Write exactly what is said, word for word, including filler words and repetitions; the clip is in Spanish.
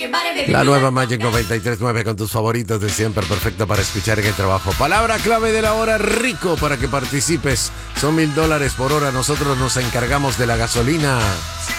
La nueva Magic noventa y tres punto nueve con tus favoritos de siempre, perfecto para escuchar en el trabajo. Palabra clave de la hora, rico, para que participes. Son mil dólares por hora. Nosotros nos encargamos de la gasolina.